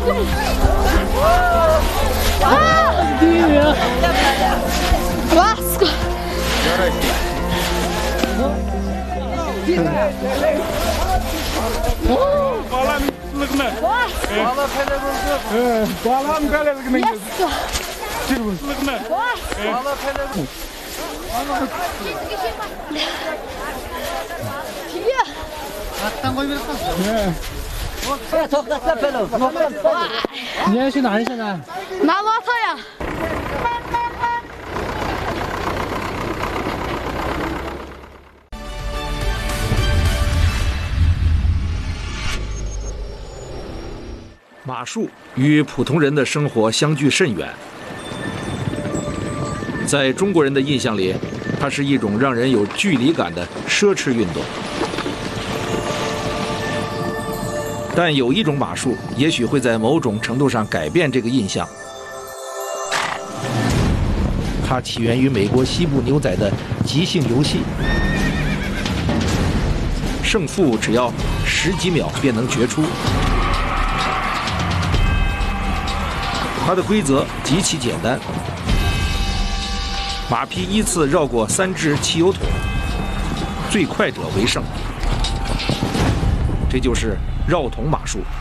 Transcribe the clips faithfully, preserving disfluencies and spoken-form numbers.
啊！第一名。Vasco。 Balam ılıgına. Bala pele buldu. Balam pele ılıgına. Ilıgına. Bala pele buldu. Attan koy biraz kalsın. Ya tokatla pele olsun. Ne şimdi hani sen ha? Nalataya. 马术与普通人的生活相距甚远，在中国人的印象里，它是一种让人有距离感的奢侈运动。但有一种马术，也许会在某种程度上改变这个印象。它起源于美国西部牛仔的即兴游戏，胜负只要十几秒便能决出。它的规则极其简单，马匹依次绕过三只汽油桶，最快者为胜。这就是绕桶马术。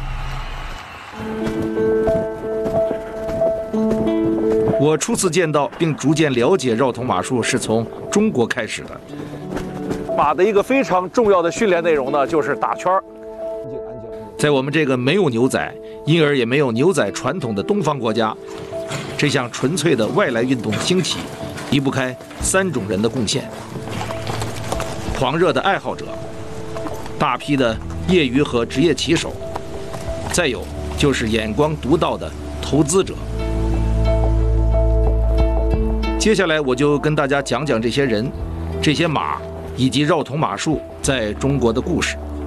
我初次见到并逐渐了解绕桶马术是从中国开始的。马的一个非常重要的训练内容呢，就是打圈儿。在我们这个没有牛仔，因而也没有牛仔传统的东方国家，这项纯粹的外来运动兴起，离不开三种人的贡献：狂热的爱好者，大批的业余和职业骑手，再有就是眼光独到的投资者。接下来我就跟大家讲讲这些人、这些马以及绕桶马术在中国的故事。